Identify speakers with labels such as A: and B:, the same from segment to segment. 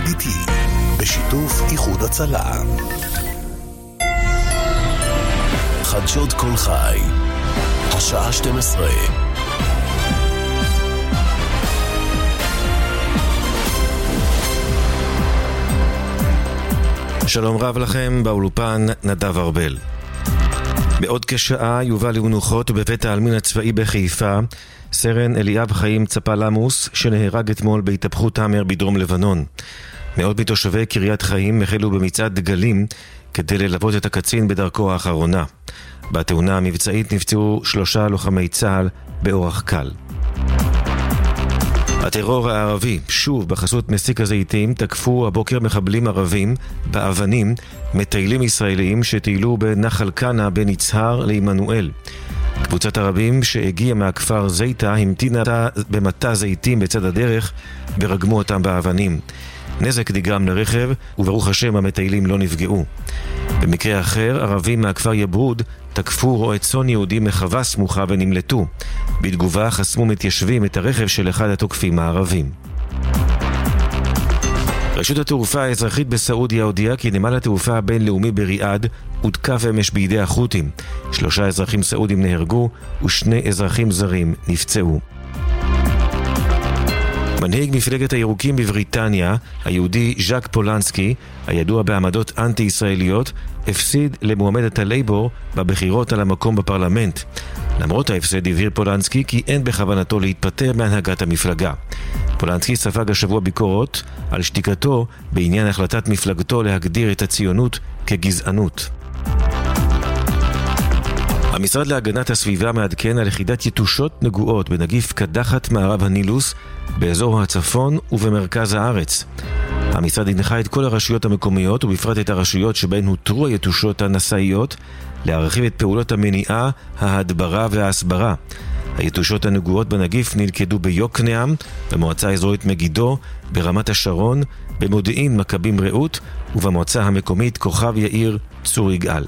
A: איתי, בשיתוף איחוד הצלה. חדשות כל חי, השעה 12.
B: שלום רב לכם, באולפן נדב ארבל. בעוד כשעה יובא למנוחות בבית העלמין הצבאי בחיפה סרן אליאב חיים צפלמוס, שנהרג אתמול בהתהפכות האמר בדרום לבנון. מאות מתושבי קריית חיים החלו במצעד דגלים כדי ללוות את הקצין בדרכו האחרונה. בתאונה המבצעית נפצעו 3 לוחמי צה"ל באורח קל. הטרור הערבי, שוב בחסות מסיק הזיתים, תקפו הבוקר מחבלים ערבים באבנים מטיילים ישראלים שטיילו בנחל קנה בין יצהר לעמנואל. קבוצת ערבים שהגיעה מהכפר זיתה המתינה במטע זיתים בצד הדרך ורגמו אותם באבנים. נזק נגרם לרכב וברוך השם המטיילים לא נפגעו. במקרה אחר, ערבים מהכפר יברוד תקפו רועה צאן יהודי מחווה סמוכה ונמלטו. בתגובה חסמו מתיישבים את הרכב של אחד התוקפים הערבים. רשות התעופה האזרחית בסעודיה הודיעה כי נמל התעופה הבינלאומי בריאד הותקף אמש בידי החות'ים. 3 אזרחים סעודים נהרגו ו2 אזרחים זרים נפצעו. מנהיג מפלגת הירוקים בבריטניה, היהודי ז'אק פולנסקי, הידוע בעמדות אנטי-ישראליות, הפסיד למועמדת הלייבור בבחירות על המקום בפרלמנט. למרות ההפסד הבהיר פולנסקי כי אין בכוונתו להתפטר מהנהגת המפלגה. פולנסקי ספג השבוע ביקורות על שתיקתו בעניין החלטת מפלגתו להגדיר את הציונות כגזענות. המשרד להגנת הסביבה מעדכן על יחידת יתושות נגועות בנגיף קדחת מערב הנילוס באזור הצפון ובמרכז הארץ. המשרד הנחה את כל הרשויות המקומיות ובפרט את הרשויות שבהן הותרו היתושות הנשאיות להרחיב את פעולות המניעה, ההדברה וההסברה. היתושות הנגועות בנגיף נלכדו ביוקנעם, במועצה האזורית מגידו, ברמת השרון, במודיעין מכבים רעות ובמועצה המקומית כוכב יאיר צור יגאל.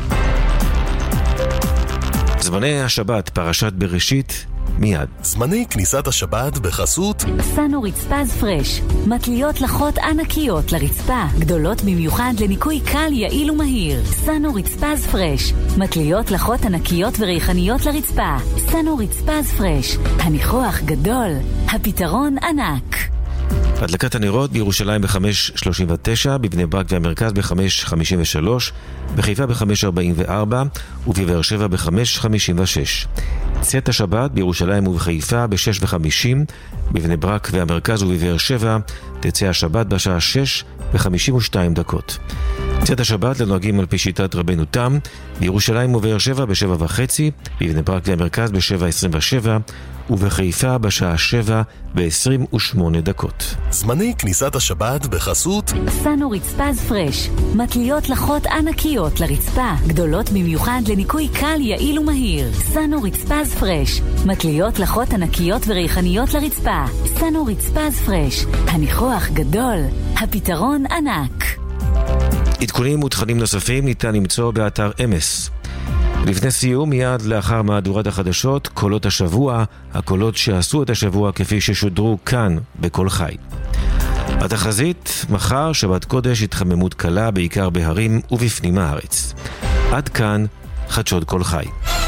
B: זמני השבת, פרשת בראשית, מיד.
A: זמני כניסת השבת בחסות
C: סנו רצפה פרש, מטליות לחות ענקיות לרצפה, גדולות במיוחד לניקוי קל, יעיל ומהיר. סנו רצפה פרש, מטליות לחות ענקיות וריחניות לרצפה. סנו רצפה פרש, הניחוח גדול, הפתרון ענק.
B: הדלקת הנרות בירושלים ב-5:39, בבני ברק והמרכז ב-5:53, בחיפה ב-5:44 ובבאר שבע ב-5:56. צאת השבת בירושלים ובחיפה ב-6:50, בבני ברק והמרכז ובבאר שבע תצא השבת בשעה 6:52. צאת השבת לנוהגים על פי שיטת רבנו תם, בירושלים ובאר שבע ב-7:30, בבני ברק והמרכז ב-7:27 ובחיפה בשעה 7:28.
A: זמני כניסת השבת בחסות
C: סנו רצפה פרש, מטליות לחות ענקיות לרצפה, גדולות במיוחד לניקוי קל, יעיל ומהיר. סנו רצפה פרש, מטליות לחות ענקיות וריחניות לרצפה. סנו רצפה פרש, הניחוח גדול, הפתרון ענק.
B: עדכונים ותכנים נוספים ניתן למצוא באתר אמס. לפני סיום, מיד לאחר מהדורת החדשות, קולות השבוע, הקולות שעשו את השבוע כפי ששודרו כאן בכל חי. התחזית, מחר שבת קודש, התחממות קלה בעיקר בהרים ובפנים הארץ. עד כאן חדשות כל חי.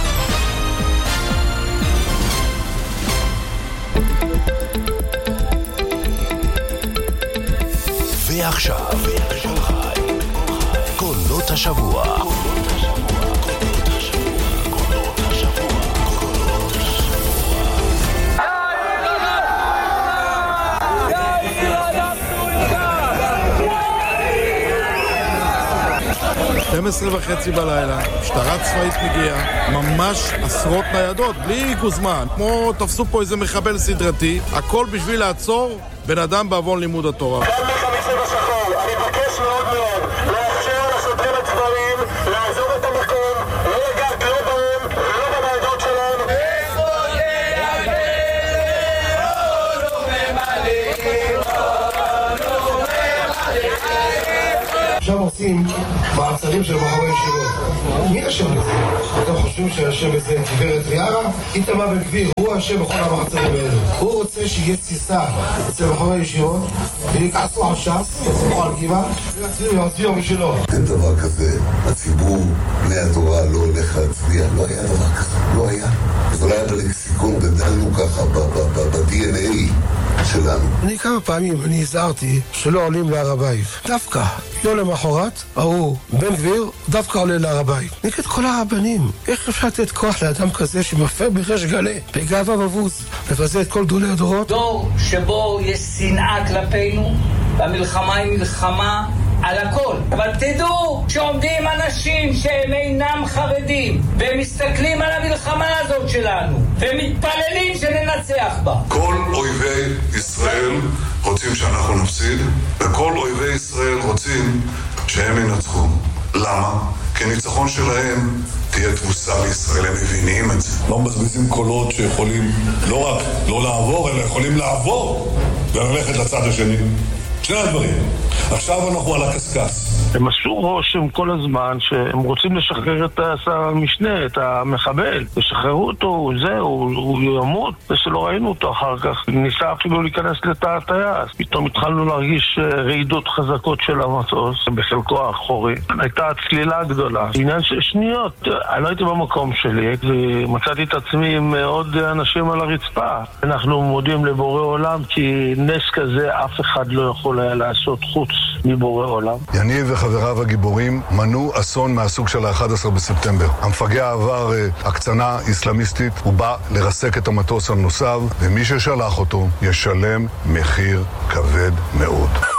A: ועכשיו קולות השבוע.
D: 12:30 בלילה, משטרה צבאית מגיעה, ממש עשרות ניידות, בלי גוזמן, כמו תפסו פה איזה מחבל סדרתי, הכל בשביל לעצור בן אדם בעוון לימוד התורה.
E: גם מחמישי בשחור, אני מבקש מאוד מאוד לאפשר לשוטרים הצבאיים לעזוב את המקום, לא לגעת לא בהם ולא בניידות שלהם. איפה
F: עכשיו עושים מעצרים של בחורי ישיבות. מי אשם לזה? אתם חושבים שאשם לזה גברת ויארה? איתמר בן גביר הוא הוא יושב בכל המעצרים האלה. הוא רוצה שיהיה תסיסה אצל בחורי ישיבות, ויקעסו על ש"ס, יצמחו על גבעה, ויצביעו בשבילו.
G: אין דבר כזה, הציבור בני התורה לא הולך להצביע, לא היה דבר כזה, לא היה. זה לא היה בלקסיקון, גדלנו ככה ב-DNA שלנו.
F: אני כמה פעמים, אני הזהרתי שלא עולים להר הבית. דווקא, יום למחרת, בן גביר, דווקא עולה להר הבית. נגד כל הרבנים. איך אפשר לתת כוח לאדם כזה שמפר בריש גלי, בגאווה ובוז, מבזה את כל גדולי הדורות?
H: דור שבו יש שנאה כלפינו, והמלחמה היא מלחמה על הכל. אבל תדעו שעומדים אנשים שהם אינם חרדים ומסתכלים על המלחמה הזאת שלנו ומתפללים שננצח בה.
I: כל אויבי ישראל רוצים שאנחנו נפסיד, וכל אויבי ישראל רוצים שהם ינצחו. למה? כי ניצחון שלהם תהיה תבוסה לישראל, הם מבינים את זה. לא מבזבזים קולות שיכולים לא רק לא לעבור, אלא יכולים לעבור וללכת לצד השני. שני הדברים. עכשיו אנחנו על הקסקס.
J: הם עשו רושם כל הזמן שהם רוצים לשחרר את השר המשנה, את המחבל. לשחררו אותו, הוא ימות, ושלא ראינו אותו אחר כך. ניסה אפילו להיכנס לתא הטייס. פתאום התחלנו להרגיש רעידות חזקות של המטוס, בחלקו האחורי. הייתה צלילה גדולה. עניין של שניות. אני לא הייתי במקום שלי, ומצאתי את עצמי עם עוד אנשים על הרצפה. אנחנו מודים לבורא עולם, כי נס כזה אף אחד לא יכול היה לעשות חוץ מבורא עולם.
I: יניב וחבריו הגיבורים מנעו אסון מהסוג של ה-11 בספטמבר. המפגע עבר הקצנה איסלאמיסטית, הוא בא לרסק את המטוס על נוסעיו, ומי ששלח אותו ישלם מחיר כבד מאוד.